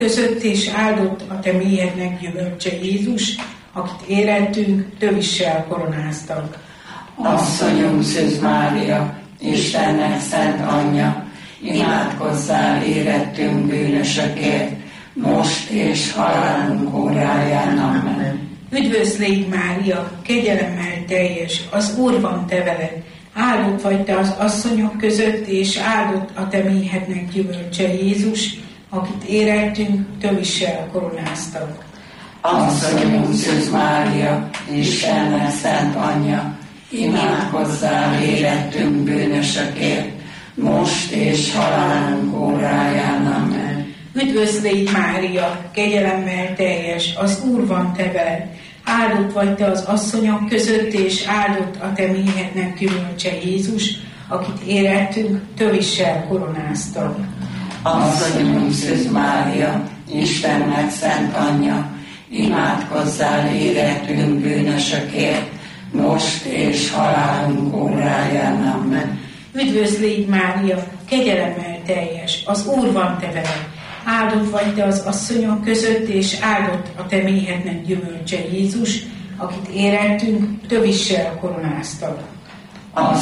között, és áldott a te méhednek gyümölcse Jézus, akit éreltünk, tövissel koronáztak. Asszonyunk Szűz Mária, Istennek szent anyja, imádkozzál érettünk bűnösökért, most és halálunk óráján. Amen. Üdvözl légy Mária, kegyelemmel teljes, az Úr van te veled, áldott vagy te az asszonyok között, és áldott a te méhednek gyümölcse Jézus, akit éreltünk, tövissel koronáztak. Asszonyunk Szűz Mária, Istennek szent anyja, imádkozzál érettünk bűnösökért, most és halálunk óráján. Amen. Üdvözl légy Mária, kegyelemmel teljes, az Úr van te veled, áldott vagy te az asszonyok között, és áldott a te méhednek gyümölcse Jézus, akit éreltünk, tövissel koronáztak. Asszonyunk Szűz Mária, Istennek szent anyja, imádkozzál érettünk bűnösökért, most és halálunk óráján. Amen. Üdvözl légy Mária, kegyelemmel teljes, az Úr van te veled, áldott vagy te az asszonyok között, és áldott a te méhednek gyümölcse Jézus, akit éreltünk, tövissel koronáztak.